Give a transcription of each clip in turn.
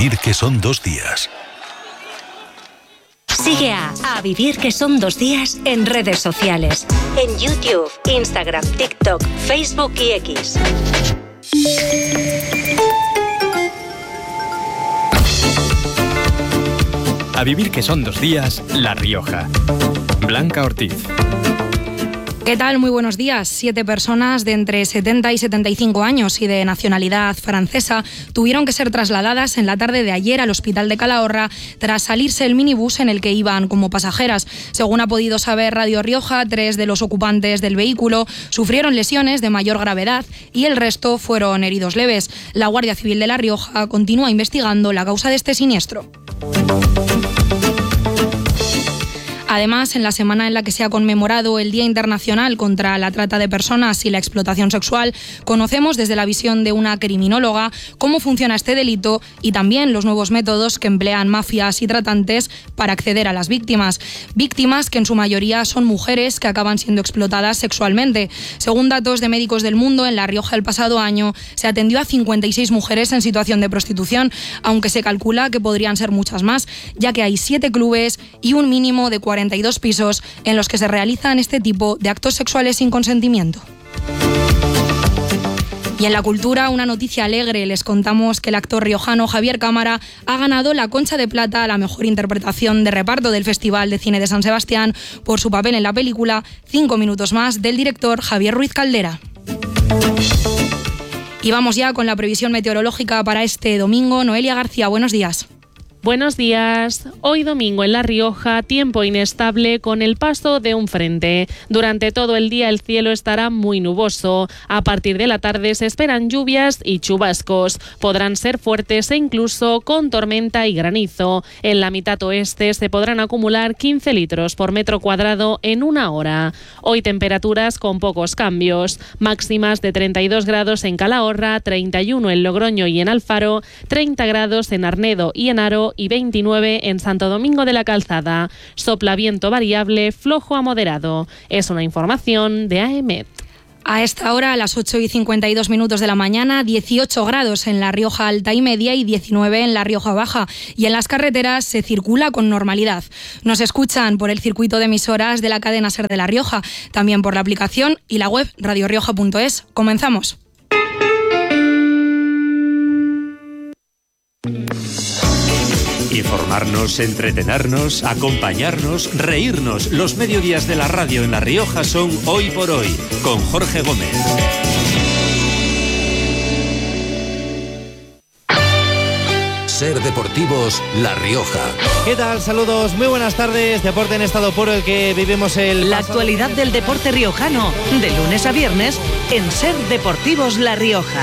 Vivir que son 2 días. Sigue a Vivir que son 2 días en redes sociales. En YouTube, Instagram, TikTok, Facebook y X. A Vivir que son 2 días, La Rioja. Blanca Ortiz. ¿Qué tal? Muy buenos días. 7 personas de entre 70 y 75 años y de nacionalidad francesa tuvieron que ser trasladadas en la tarde de ayer al hospital de Calahorra tras salirse el minibús en el que iban como pasajeras. Según ha podido saber Radio Rioja, 3 de los ocupantes del vehículo sufrieron lesiones de mayor gravedad y el resto fueron heridos leves. La Guardia Civil de La Rioja continúa investigando la causa de este siniestro. Además, en la semana en la que se ha conmemorado el Día Internacional contra la Trata de Personas y la Explotación Sexual, conocemos desde la visión de una criminóloga cómo funciona este delito y también los nuevos métodos que emplean mafias y tratantes para acceder a las víctimas. Víctimas que en su mayoría son mujeres que acaban siendo explotadas sexualmente. Según datos de Médicos del Mundo, en La Rioja el pasado año se atendió a 56 mujeres en situación de prostitución, aunque se calcula que podrían ser muchas más, ya que hay 7 clubes y un mínimo de 42 pisos en los que se realizan este tipo de actos sexuales sin consentimiento. Y en la cultura, una noticia alegre. Les contamos que el actor riojano Javier Cámara ha ganado la Concha de Plata a la mejor interpretación de reparto del Festival de Cine de San Sebastián por su papel en la película 5 minutos más del director Javier Ruiz Caldera. Y vamos ya con la previsión meteorológica para este domingo. Noelia García, buenos días. Buenos días. Hoy domingo en La Rioja, tiempo inestable con el paso de un frente. Durante todo el día el cielo estará muy nuboso. A partir de la tarde se esperan lluvias y chubascos. Podrán ser fuertes e incluso con tormenta y granizo. En la mitad oeste se podrán acumular 15 litros por metro cuadrado en una hora. Hoy temperaturas con pocos cambios. Máximas de 32 grados en Calahorra, 31 en Logroño y en Alfaro, 30 grados en Arnedo y en Haro y 29 en Santo Domingo de la Calzada. Sopla viento variable, flojo a moderado. Es una información de AEMET. A esta hora, a las 8:52 de la mañana, 18 grados en La Rioja Alta y Media y 19 en La Rioja Baja. Y en las carreteras se circula con normalidad. Nos escuchan por el circuito de emisoras de la cadena SER de La Rioja, también por la aplicación y la web radiorioja.es. Comenzamos. Informarnos, entretenernos, acompañarnos, reírnos. Los mediodías de la radio en La Rioja son Hoy por Hoy, con Jorge Gómez. SER Deportivos La Rioja. ¿Qué tal? Saludos, muy buenas tardes. Deporte en estado puro el que vivimos La actualidad del deporte riojano, de lunes a viernes, en SER Deportivos La Rioja.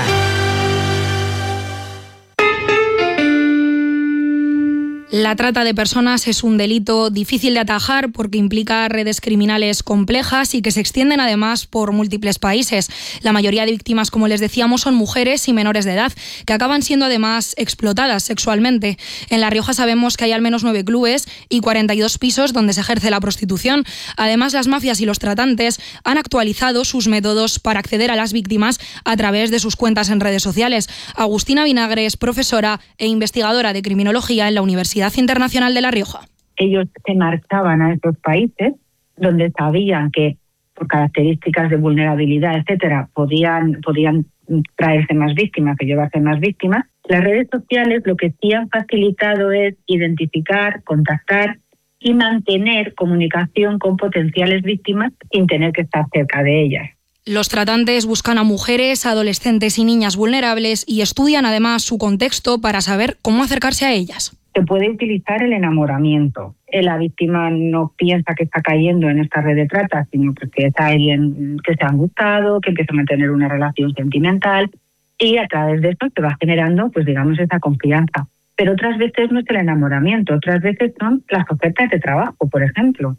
La trata de personas es un delito difícil de atajar porque implica redes criminales complejas y que se extienden además por múltiples países. La mayoría de víctimas, como les decíamos, son mujeres y menores de edad, que acaban siendo además explotadas sexualmente. En La Rioja sabemos que hay al menos 9 clubes y 42 pisos donde se ejerce la prostitución. Además, las mafias y los tratantes han actualizado sus métodos para acceder a las víctimas a través de sus cuentas en redes sociales. Agustina Vinagre es profesora e investigadora de criminología en la Universidad Internacional de La Rioja. Ellos se marchaban a estos países donde sabían que por características de vulnerabilidad, etcétera, podían traerse más víctimas, que llevarse más víctimas. Las redes sociales lo que sí han facilitado es identificar, contactar y mantener comunicación con potenciales víctimas sin tener que estar cerca de ellas. Los tratantes buscan a mujeres, adolescentes y niñas vulnerables y estudian además su contexto para saber cómo acercarse a ellas. Se puede utilizar el enamoramiento. La víctima no piensa que está cayendo en esta red de trata, sino que es alguien que se han gustado, que empiezan a tener una relación sentimental y a través de esto se va generando, pues digamos, esa confianza. Pero otras veces no es el enamoramiento, otras veces son las ofertas de trabajo, por ejemplo.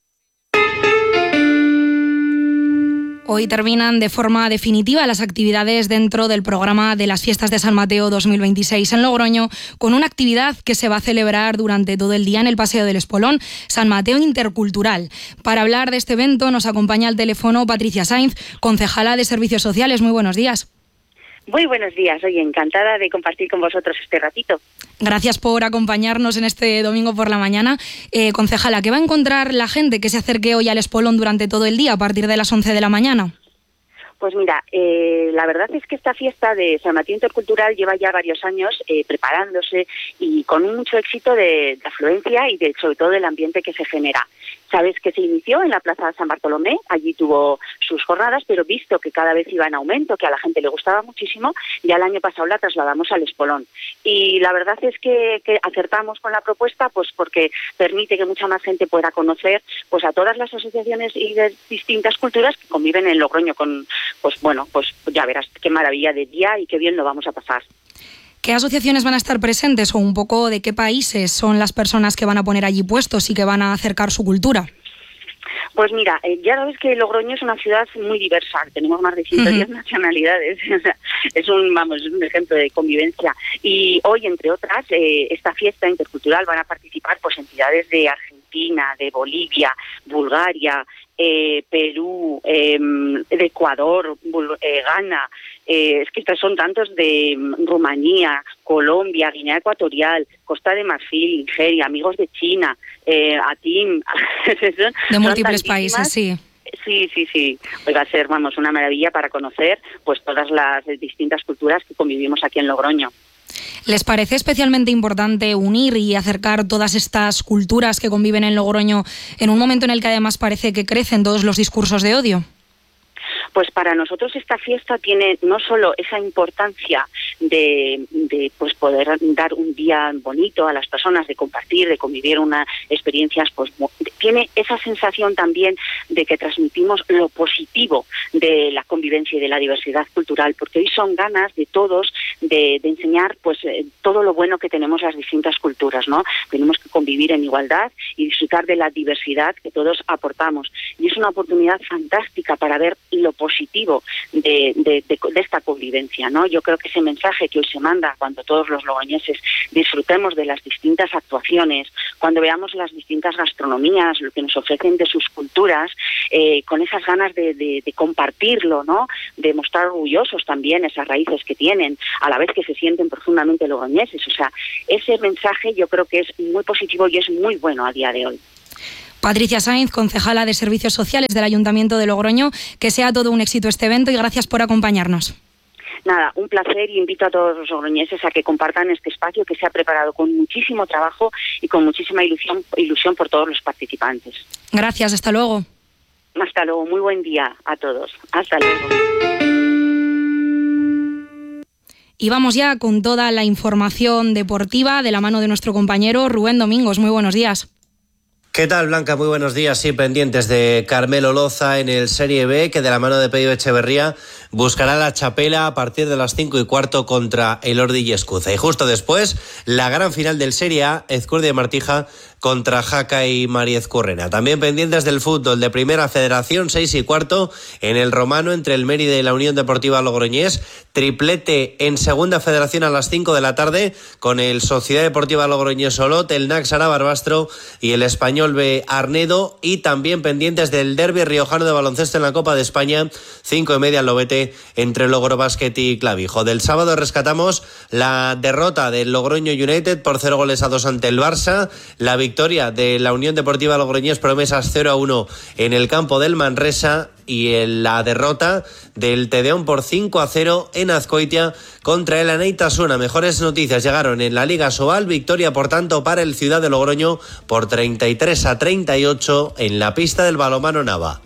Hoy terminan de forma definitiva las actividades dentro del programa de las Fiestas de San Mateo 2026 en Logroño, con una actividad que se va a celebrar durante todo el día en el Paseo del Espolón, San Mateo Intercultural. Para hablar de este evento nos acompaña al teléfono Patricia Sainz, concejala de Servicios Sociales. Muy buenos días. Muy buenos días, oye, encantada de compartir con vosotros este ratito. Gracias por acompañarnos en este domingo por la mañana. Concejala, ¿qué va a encontrar la gente que se acerque hoy al Espolón durante todo el día a partir de las 11 de la mañana? Pues mira, la verdad es que esta fiesta de San Mateo Intercultural lleva ya varios años preparándose y con mucho éxito de afluencia y sobre todo del ambiente que se genera. Sabes que se inició en la Plaza San Bartolomé, allí tuvo sus jornadas, pero visto que cada vez iba en aumento, que a la gente le gustaba muchísimo, ya el año pasado la trasladamos al Espolón. Y la verdad es que acertamos con la propuesta, pues porque permite que mucha más gente pueda conocer pues a todas las asociaciones y de distintas culturas que conviven en Logroño con, pues ya verás qué maravilla de día y qué bien lo vamos a pasar. ¿Qué asociaciones van a estar presentes o un poco de qué países son las personas que van a poner allí puestos y que van a acercar su cultura? Pues mira, ya sabes que Logroño es una ciudad muy diversa, tenemos más de 110 nacionalidades, es un ejemplo de convivencia. Y hoy, entre otras, esta fiesta intercultural van a participar pues entidades de Argentina, de Bolivia, Bulgaria, Perú, de Ecuador, Ghana, es que estos son tantos de Rumanía, Colombia, Guinea Ecuatorial, Costa de Marfil, Nigeria, amigos de China, ATIM. De múltiples países, sí. Sí. Hoy va a ser, una maravilla para conocer pues todas las distintas culturas que convivimos aquí en Logroño. ¿Les parece especialmente importante unir y acercar todas estas culturas que conviven en Logroño en un momento en el que además parece que crecen todos los discursos de odio? Pues para nosotros esta fiesta tiene no solo esa importancia de pues poder dar un día bonito a las personas, de compartir, de convivir unas experiencias, pues tiene esa sensación también de que transmitimos lo positivo de la convivencia y de la diversidad cultural, porque hoy son ganas de todos de enseñar pues todo lo bueno que tenemos las distintas culturas, ¿no? Tenemos que convivir en igualdad y disfrutar de la diversidad que todos aportamos. Y es una oportunidad fantástica para ver lo positivo de esta convivencia, ¿no? Yo creo que ese mensaje que hoy se manda cuando todos los logroñeses disfrutemos de las distintas actuaciones, cuando veamos las distintas gastronomías, lo que nos ofrecen de sus culturas, con esas ganas de compartirlo, ¿no? De mostrar orgullosos también esas raíces que tienen, a la vez que se sienten profundamente logroñeses. O sea, ese mensaje yo creo que es muy positivo y es muy bueno a día de hoy. Patricia Sainz, concejala de Servicios Sociales del Ayuntamiento de Logroño, que sea todo un éxito este evento y gracias por acompañarnos. Nada, un placer y invito a todos los logroñeses a que compartan este espacio que se ha preparado con muchísimo trabajo y con muchísima ilusión por todos los participantes. Gracias, hasta luego. Hasta luego, muy buen día a todos. Hasta luego. Y vamos ya con toda la información deportiva de la mano de nuestro compañero Rubén Domingos. Muy buenos días. ¿Qué tal, Blanca? Muy buenos días. Sí, pendientes de Carmelo Loza en el Serie B, que de la mano de Pello Echeverría buscará la chapela a partir de las 5:15 contra el Ordi y Escuza. Y justo después, la gran final del Serie A, Ezcurdia y Martija contra Jaca y Mariez Currena. También pendientes del fútbol de Primera Federación, 6:15 en el Romano entre el Mérida y la Unión Deportiva Logroñés. Triplete en Segunda Federación a las 5 de la tarde con el Sociedad Deportiva Logroñés Olot, el Naxara Barbastro y el Español B Arnedo. Y también pendientes del derbi riojano de baloncesto en la Copa de España, 5:30 en Lobete entre Logro Basket y Clavijo. Del sábado rescatamos la derrota del Logroño United por 0-2 ante el Barça, la victoria de la Unión Deportiva Logroñés Promesas 0-1 en el campo del Manresa y la derrota del Tedeón por 5-0 en Azcoitia contra el Aneitasuna. Mejores noticias llegaron en la Liga Sobal, victoria por tanto para el Ciudad de Logroño por 33-38 en la pista del balonmano Nava.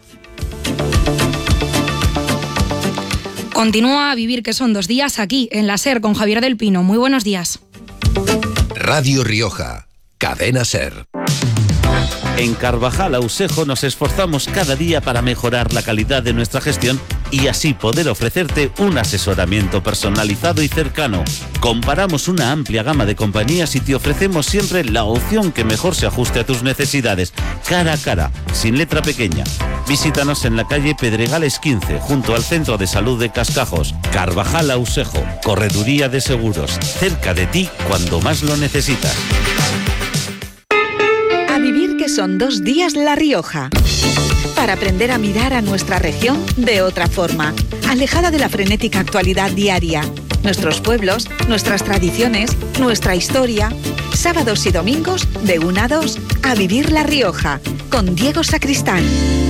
Continúa a Vivir que son 2 días aquí en la SER con Javier del Pino. Muy buenos días. Radio Rioja, Cadena SER. En Carvajal Ausejo nos esforzamos cada día para mejorar la calidad de nuestra gestión y así poder ofrecerte un asesoramiento personalizado y cercano. Comparamos una amplia gama de compañías y te ofrecemos siempre la opción que mejor se ajuste a tus necesidades, cara a cara, sin letra pequeña. Visítanos en la calle Pedregales 15, junto al Centro de Salud de Cascajos. Carvajal Ausejo, Correduría de Seguros, cerca de ti cuando más lo necesitas. A vivir que son 2 días La Rioja. para aprender a mirar a nuestra región de otra forma, alejada de la frenética actualidad diaria. Nuestros pueblos, nuestras tradiciones, nuestra historia. Sábados y domingos de 1 a 2 a Vivir La Rioja, con Diego Sacristán.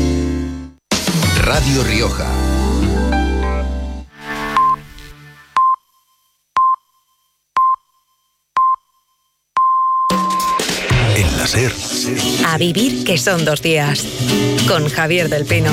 Radio Rioja. En la SER. A vivir que son 2 días. Con Javier del Pino.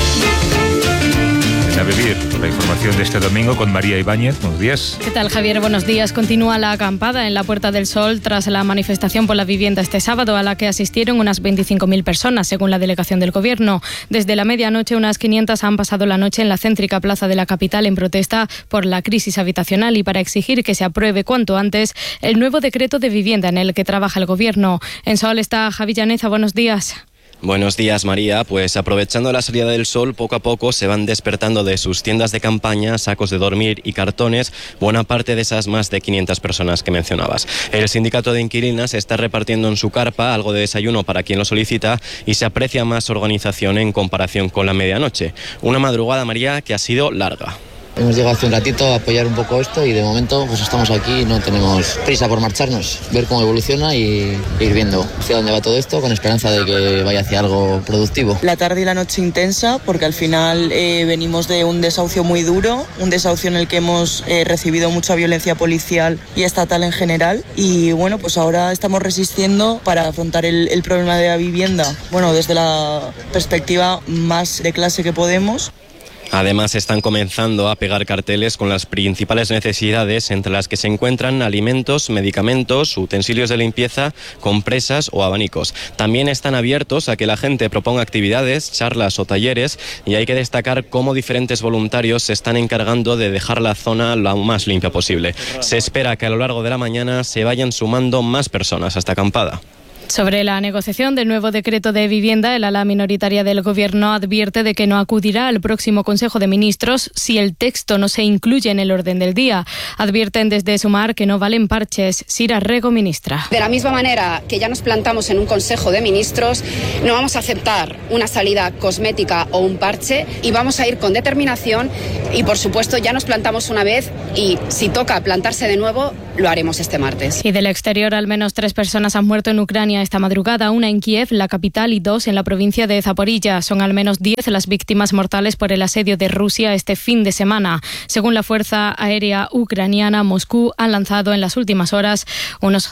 A vivir, la información de este domingo con María Ibáñez. Buenos días. ¿Qué tal, Javier? Buenos días. Continúa la acampada en la Puerta del Sol tras la manifestación por la vivienda este sábado, a la que asistieron unas 25.000 personas, según la delegación del Gobierno. Desde la medianoche, unas 500 han pasado la noche en la céntrica plaza de la capital en protesta por la crisis habitacional y para exigir que se apruebe cuanto antes el nuevo decreto de vivienda en el que trabaja el Gobierno. En Sol está Javi Llaneza. Buenos días. Buenos días, María. Pues aprovechando la salida del sol, poco a poco se van despertando de sus tiendas de campaña, sacos de dormir y cartones buena parte de esas más de 500 personas que mencionabas. El sindicato de inquilinas está repartiendo en su carpa algo de desayuno para quien lo solicita y se aprecia más organización en comparación con la medianoche. Una madrugada, María, que ha sido larga. Hemos llegado hace un ratito a apoyar un poco esto y de momento pues estamos aquí y no tenemos prisa por marcharnos, ver cómo evoluciona y ir viendo hacia dónde va todo esto con esperanza de que vaya hacia algo productivo. La tarde y la noche intensa porque al final venimos de un desahucio muy duro, un desahucio en el que hemos recibido mucha violencia policial y estatal en general y bueno, pues ahora estamos resistiendo para afrontar el problema de la vivienda, bueno, desde la perspectiva más de clase que podemos. Además, están comenzando a pegar carteles con las principales necesidades, entre las que se encuentran alimentos, medicamentos, utensilios de limpieza, compresas o abanicos. También están abiertos a que la gente proponga actividades, charlas o talleres, y hay que destacar cómo diferentes voluntarios se están encargando de dejar la zona lo más limpia posible. Se espera que a lo largo de la mañana se vayan sumando más personas a esta acampada. Sobre la negociación del nuevo decreto de vivienda, el ala minoritaria del Gobierno advierte de que no acudirá al próximo Consejo de Ministros si el texto no se incluye en el orden del día. Advierten desde Sumar que no valen parches. Sira Rego, ministra. De la misma manera que ya nos plantamos en un Consejo de Ministros, no vamos a aceptar una salida cosmética o un parche y vamos a ir con determinación y, por supuesto, ya nos plantamos una vez y si toca plantarse de nuevo, lo haremos este martes. Y del exterior, al menos 3 personas han muerto en Ucrania esta madrugada, 1 en Kiev, la capital, y 2 en la provincia de Zaporilla. Son al menos 10 las víctimas mortales por el asedio de Rusia este fin de semana. Según la Fuerza Aérea Ucraniana, Moscú ha lanzado en las últimas horas unos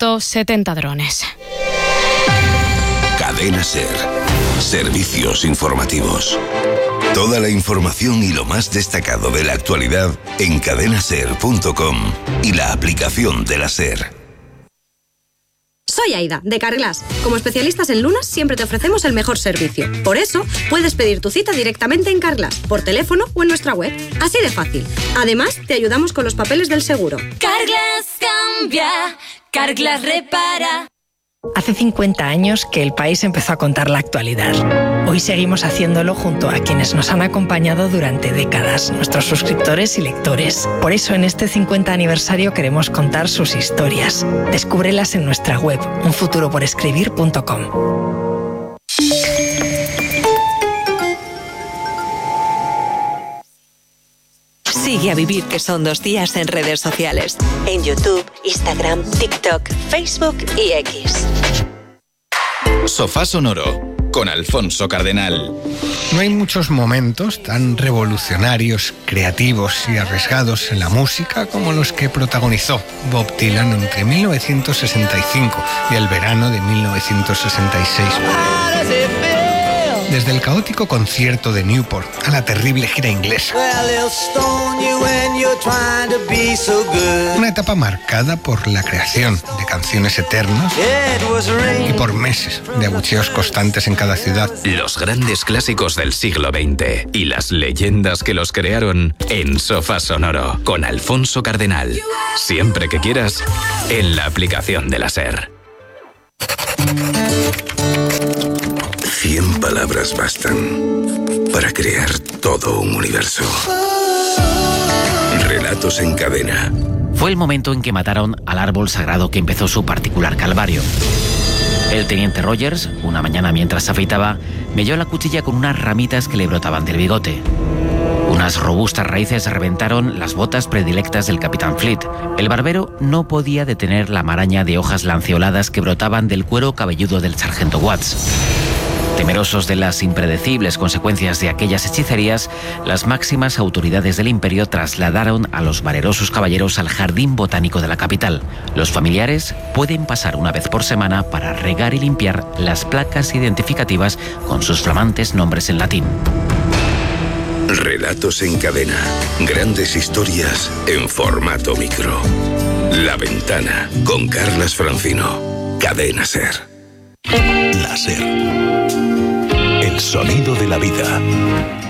170 drones. Cadena SER. Servicios informativos. Toda la información y lo más destacado de la actualidad en cadenaser.com y la aplicación de la SER. Soy Aida, de Carglass. Como especialistas en lunas, siempre te ofrecemos el mejor servicio. Por eso, puedes pedir tu cita directamente en Carglass, por teléfono o en nuestra web. Así de fácil. Además, te ayudamos con los papeles del seguro. Carglass cambia, Carglass repara. Hace 50 años que el país empezó a contar la actualidad. Hoy seguimos haciéndolo junto a quienes nos han acompañado durante décadas, nuestros suscriptores y lectores. Por eso en este 50 aniversario queremos contar sus historias. Descúbrelas en nuestra web, unfuturoporescribir.com. Sigue a Vivir que son 2 días en redes sociales. En YouTube, Instagram, TikTok, Facebook y X. Sofá Sonoro con Alfonso Cardenal. No hay muchos momentos tan revolucionarios, creativos y arriesgados en la música como los que protagonizó Bob Dylan entre 1965 y el verano de 1966. Desde el caótico concierto de Newport a la terrible gira inglesa. Una etapa marcada por la creación de canciones eternas y por meses de abucheos constantes en cada ciudad. Los grandes clásicos del siglo XX y las leyendas que los crearon en Sofá Sonoro con Alfonso Cardenal. Siempre que quieras, en la aplicación de la SER. 100 palabras bastan para crear todo un universo. Relatos en cadena. Fue el momento en que mataron al árbol sagrado que empezó su particular calvario. El teniente Rogers, una mañana mientras se afeitaba, melló la cuchilla con unas ramitas que le brotaban del bigote. Unas robustas raíces reventaron las botas predilectas del capitán Fleet. El barbero no podía detener la maraña de hojas lanceoladas que brotaban del cuero cabelludo del sargento Watts. Temerosos de las impredecibles consecuencias de aquellas hechicerías, las máximas autoridades del imperio trasladaron a los valerosos caballeros al jardín botánico de la capital. Los familiares pueden pasar una vez por semana para regar y limpiar las placas identificativas con sus flamantes nombres en latín. Relatos en cadena. Grandes historias en formato micro. La Ventana con Carlas Francino. Cadena SER. La SER. El sonido de la vida.